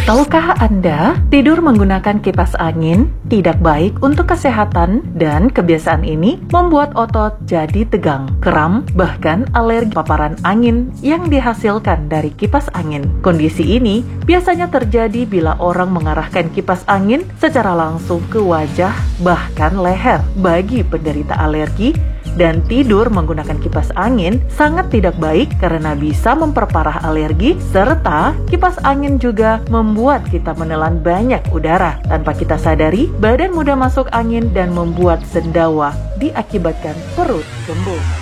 Tahukah Anda, tidur menggunakan kipas angin tidak baik untuk kesehatan dan kebiasaan ini membuat otot jadi tegang, kram, bahkan alergi paparan angin yang dihasilkan dari kipas angin. Kondisi ini biasanya terjadi bila orang mengarahkan kipas angin secara langsung ke wajah bahkan leher. Bagi penderita alergi dan tidur menggunakan kipas angin sangat tidak baik karena bisa memperparah alergi, serta kipas angin juga membuat kita menelan banyak udara. Tanpa kita sadari, badan mudah masuk angin dan membuat sendawa, diakibatkan perut kembung.